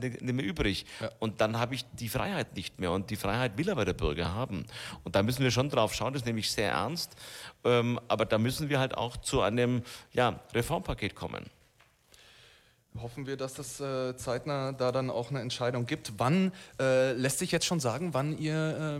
nicht mehr übrig. Ja. Und dann habe ich die Freiheit nicht mehr. Und die Freiheit will aber der Bürger haben. Und da müssen wir schon drauf schauen, das nehme ich sehr ernst. Aber da müssen wir halt auch zu einem Reformpaket kommen. Hoffen wir, dass das zeitnah da dann auch eine Entscheidung gibt. Wann lässt sich jetzt schon sagen, wann ihr